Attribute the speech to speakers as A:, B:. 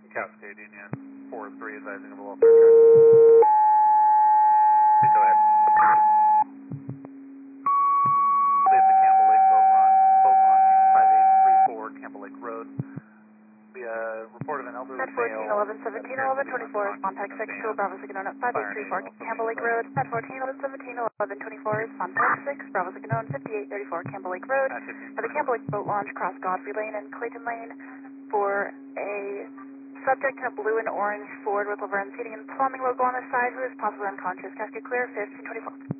A: Cascade Union 4-3 advising of a welfare check. Please go ahead. Update the Campbell Lake boat launch 5834 Campbell Lake Road. The report of an elderly
B: Med 14,
A: male.
B: 11, 17, 11, 24, respond text 6 to Bravo 6 known at 5834 Campbell Lake Road. Med 14, 11, 17, 11, 24, respond text 6, Bravo 6 known 5834 Campbell Lake Road. At the Campbell Lake boat launch, cross Godfrey Lane and Clayton Lane for a subject in a blue and orange Ford with Laverne seating and plumbing logo on the side who is possibly unconscious. Cascade clear, 1524.